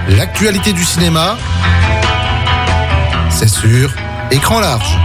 L'actualité du cinéma, c'est sur Écran large.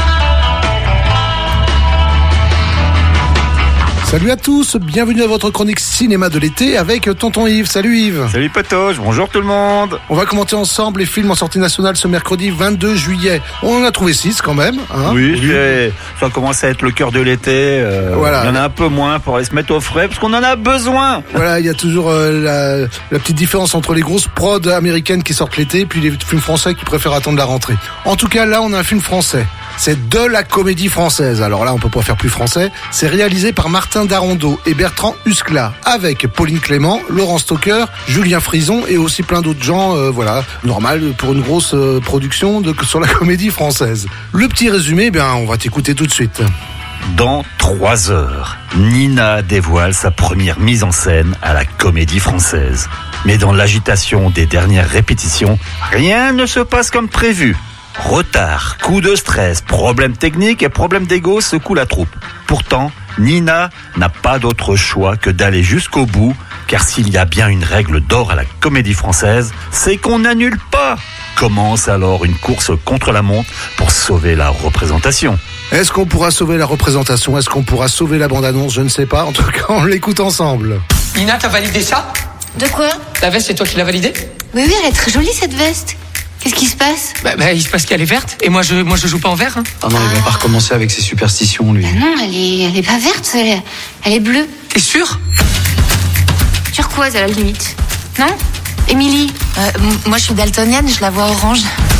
Salut à tous, bienvenue à votre chronique cinéma de l'été avec Tonton Yves. Salut Yves. Salut Patoche, bonjour tout le monde. On va commenter ensemble les films en sortie nationale ce mercredi 22 juillet. On en a trouvé 6 quand même. Hein, oui, ça commence à être le cœur de l'été. Voilà. Il y en a un peu moins pour aller se mettre au frais parce qu'on en a besoin. Voilà, il y a toujours la petite différence entre les grosses prods américaines qui sortent l'été et puis les films français qui préfèrent attendre la rentrée. En tout cas, là, on a un film français. C'est de la comédie française. Alors là, on peut pas faire plus français. C'est réalisé par Martin Darondeau et Bertrand Huskla, avec Pauline Clément, Laurent Stocker, Julien Frison et aussi plein d'autres gens. Voilà, normal pour une grosse production sur la comédie française. Le petit résumé, on va t'écouter tout de suite. Dans 3 heures, Nina dévoile sa première mise en scène à la comédie française. Mais dans l'agitation des dernières répétitions, rien ne se passe comme prévu. Retard, coup de stress, problèmes techniques et problèmes d'ego secouent la troupe. Pourtant, Nina n'a pas d'autre choix que d'aller jusqu'au bout, car s'il y a bien une règle d'or à la comédie française, c'est qu'on n'annule pas. Commence alors une course contre la montre pour sauver la représentation. Est-ce qu'on pourra sauver la représentation ? Est-ce qu'on pourra sauver la bande-annonce ? Je ne sais pas. En tout cas, on l'écoute ensemble. Nina, t'as validé ça ? De quoi ? La veste, c'est toi qui l'as validée ? Oui, elle est très jolie cette veste. Qu'est-ce qui se passe ? Il se passe qu'elle est verte et moi je joue pas en vert. Hein. Ah non, il va pas recommencer avec ses superstitions, lui. Non, elle est pas verte, elle est bleue. T'es sûr ? Turquoise à la limite. Non ? Émilie ? Moi je suis daltonienne, je la vois orange.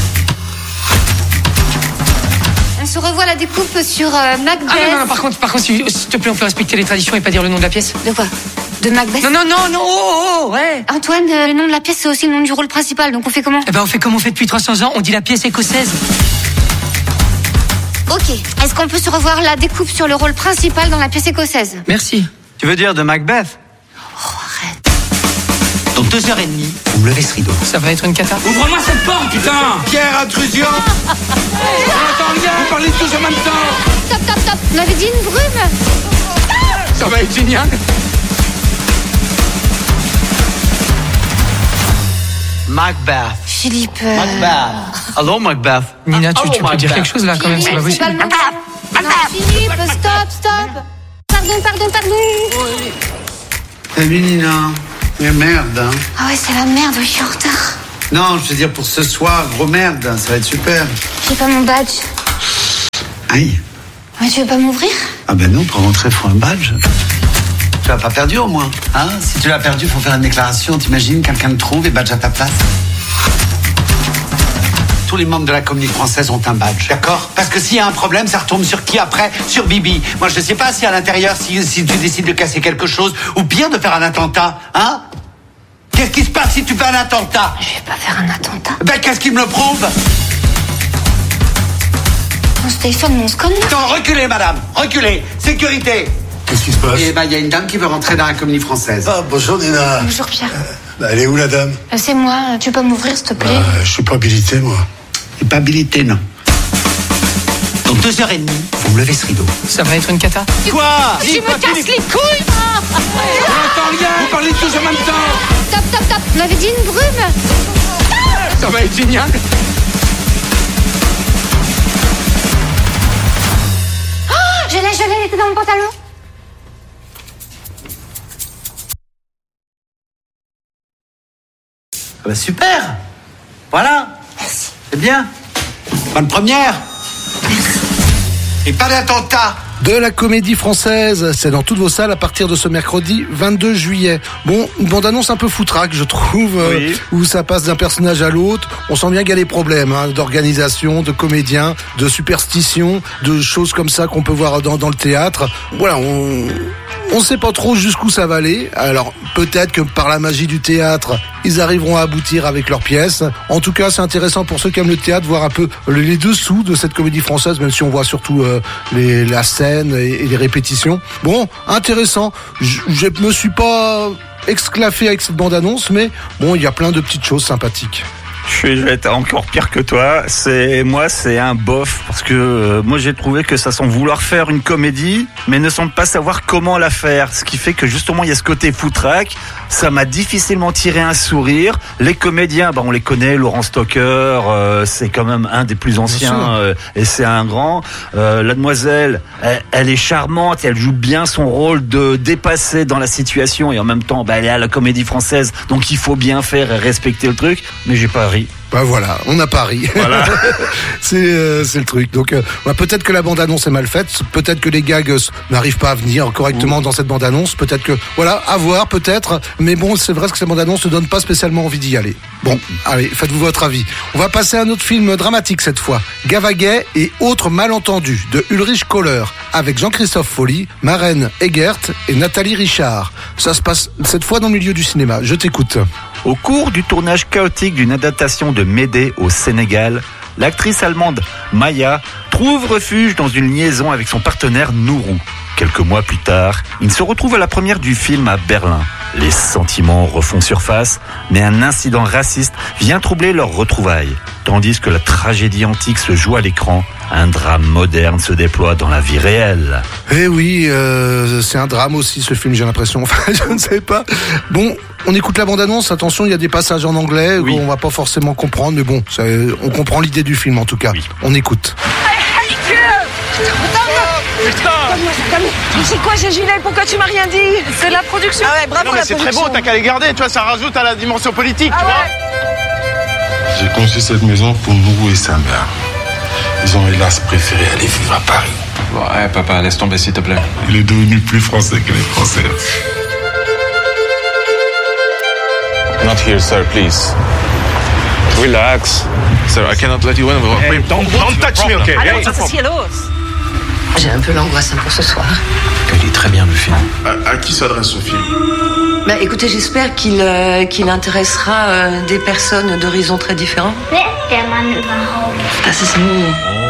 On se revoit la découpe sur Macbeth. Ah non, par contre, s'il te plaît, on peut respecter les traditions et pas dire le nom de la pièce. De quoi ? De Macbeth ? Non, ouais. Antoine, le nom de la pièce, c'est aussi le nom du rôle principal, donc on fait comment ? On fait comme on fait depuis 300 ans, on dit la pièce écossaise. Ok, est-ce qu'on peut se revoir la découpe sur le rôle principal dans la pièce écossaise ? Merci. Tu veux dire de Macbeth ? Oh, arrête. Dans 2h30, vous me levez ce rideau. Ça va être une cata. Ouvre-moi cette porte, putain! Pierre, intrusion! J'entends rien, parlez tous en même temps! Stop, on avait dit une brume. Ça va être génial. Macbeth. Philippe... Macbeth. Allô, Macbeth. Nina, tu peux dire quelque chose là quand même, c'est pas Philippe, possible. non, Philippe, stop. Pardon. Salut, Nina. Mais merde, hein. Ah ouais, c'est la merde, je suis en retard. Non, je veux dire pour ce soir, gros merde, ça va être super. J'ai pas mon badge. Aïe. Mais tu veux pas m'ouvrir ? Ah ben non, pour rentrer, faut un badge. Tu l'as pas perdu au moins, hein ? Si tu l'as perdu, faut faire une déclaration. T'imagines, quelqu'un te trouve et badge à ta place. Tous les membres de la comédie française ont un badge, d'accord ? Parce que s'il y a un problème, ça retombe sur qui après ? Sur Bibi. Moi, je sais pas si à l'intérieur, si tu décides de casser quelque chose, ou pire, de faire un attentat, hein ? Qu'est-ce qui se passe si tu fais un attentat ? Je vais pas faire un attentat. Qu'est-ce qui me le prouve ? On se téléphone, mais on se connaît. Attends, reculez, madame, reculez. Sécurité. Qu'est-ce qui se passe ? Il y a une dame qui veut rentrer dans la comédie française. Ah, bonjour Nina. Bonjour Pierre. Elle est où la dame ? C'est moi, tu peux pas m'ouvrir s'il te plaît ? Je suis pas habilité moi. C'est pas habilité, non. Dans 2h30, vous me levez ce rideau. Ça va être une cata. Quoi ? Tu me casses les couilles ! J'entends rien, parlez tous en même temps! Stop, on avait dit une brume. Ça va être génial. Je l'ai, elle était dans mon pantalon. Ah bah super. Voilà. Merci. C'est bien. Bonne première. Merci. Et pas d'attentat. De la comédie française, c'est dans toutes vos salles à partir de ce mercredi 22 juillet. Bon, une bande-annonce un peu foutraque, je trouve, Oui. où ça passe d'un personnage à l'autre. On sent bien qu'il y a des problèmes, d'organisation, de comédiens, de superstitions, de choses comme ça qu'on peut voir dans le théâtre. Voilà, on sait pas trop jusqu'où ça va aller. Alors, peut-être que par la magie du théâtre, ils arriveront à aboutir avec leurs pièces. En tout cas, c'est intéressant pour ceux qui aiment le théâtre, voir un peu les dessous de cette comédie française, même si on voit surtout la scène et les répétitions. Bon, intéressant. Je me suis pas exclaffé avec cette bande-annonce, mais bon, il y a plein de petites choses sympathiques. Je vais être encore pire que toi. C'est un bof parce que moi j'ai trouvé que ça semble vouloir faire une comédie, mais ne semble pas savoir comment la faire. Ce qui fait que justement il y a ce côté foutraque. Ça m'a difficilement tiré un sourire. Les comédiens, on les connaît. Laurent Stocker, c'est quand même un des plus anciens et c'est un grand. La demoiselle, elle est charmante. Elle joue bien son rôle de dépassée dans la situation et en même temps, elle est à la Comédie Française, donc il faut bien faire et respecter le truc. Mais j'ai pas ri. Voilà, on a pas ri. Voilà. c'est le truc. Donc peut-être que la bande-annonce est mal faite, peut-être que les gags n'arrivent pas à venir correctement dans cette bande-annonce, peut-être que à voir peut-être, mais bon, c'est vrai que cette bande-annonce ne donne pas spécialement envie d'y aller. Bon, allez, faites-vous votre avis. On va passer à un autre film dramatique cette fois, Gavagay et autres malentendus de Ulrich Kohler avec Jean-Christophe Folly, Maren Egert et Nathalie Richard. Ça se passe cette fois dans le milieu du cinéma. Je t'écoute. Au cours du tournage chaotique d'une adaptation de Médée au Sénégal, l'actrice allemande Maya trouve refuge dans une liaison avec son partenaire Nourou. Quelques mois plus tard, ils se retrouvent à la première du film à Berlin. Les sentiments refont surface, mais un incident raciste vient troubler leurs retrouvailles. Tandis que la tragédie antique se joue à l'écran, un drame moderne se déploie dans la vie réelle. Eh oui, c'est un drame aussi ce film, j'ai l'impression. Enfin, je ne sais pas. Bon, on écoute la bande-annonce. Attention, il y a des passages en anglais qu'on va pas forcément comprendre, mais bon, on comprend l'idée du film en tout cas. Oui. On écoute. C'est quoi ces gilets? Pourquoi tu m'as rien dit? C'est la production. Ah ouais, bravo. Non, mais c'est très beau, t'as qu'à les garder, tu vois, ça rajoute à la dimension politique, tu vois. J'ai conçu cette maison pour Nourou et sa mère. Ils ont hélas préféré aller vivre à Paris. Ouais, papa, laisse tomber s'il te plaît. Il est devenu plus français que les Français. Not here, sir, please. Relax. Sir, I cannot let you in. Hey, don't touch me, okay? Alors, was ist hier los? J'ai un peu l'angoisse pour ce soir. Il est très bien le film. À qui s'adresse ce film? Écoutez, j'espère qu'il intéressera des personnes d'horizons très différents. Wer ist der Mann überhaupt? Das ist Nourou.